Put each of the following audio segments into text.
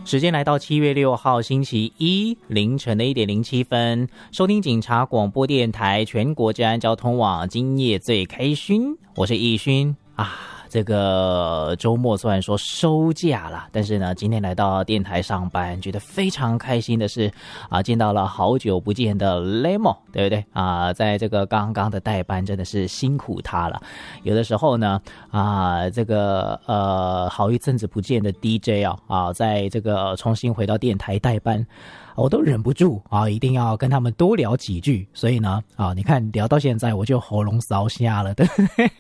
时间来到7月6号星期一凌晨的1点07分，收听警察广播电台全国治安交通网，今夜最开心，我是易勋啊。这个周末虽然说收假了，但是呢，今天来到电台上班，觉得非常开心的是啊，见到了好久不见的 Lemo， 对不对啊？在这个刚刚的代班真的是辛苦他了。有的时候呢啊，这个好一阵子不见的 DJ 啊，在这个重新回到电台代班。我都忍不住啊，一定要跟他们多聊几句，所以呢，啊，你看聊到现在我就喉咙烧瞎了，对不对？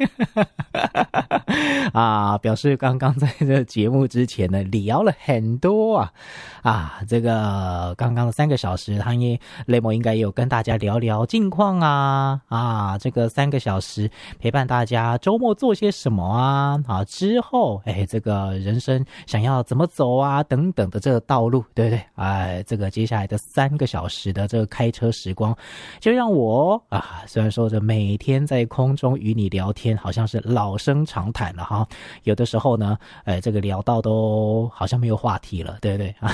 啊，表示刚刚在这个节目之前呢，聊了很多啊，这个刚刚的3个小时，他雷蒙应该也有跟大家聊聊近况啊，这个3个小时陪伴大家周末做些什么啊，之后这个人生想要怎么走啊，等等的这个道路，对不对？这个接下来的3个小时的这个开车时光，就让我虽然说这每天在空中与你聊天，好像是老生常谈了哈，有的时候呢，这个聊到都好像没有话题了，对不对？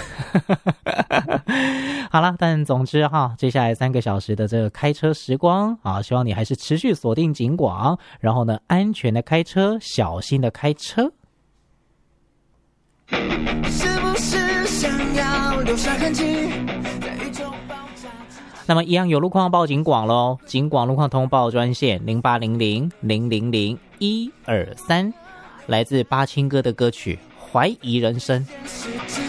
好了，但总之哈，接下来3个小时的这个开车时光啊，希望你还是持续锁定警广，然后呢，安全的开车，小心的开车。是不是想要留下痕迹？那么一样有路况报警广咯，警广路况通报专线0800000123，来自八青哥的歌曲《怀疑人生》。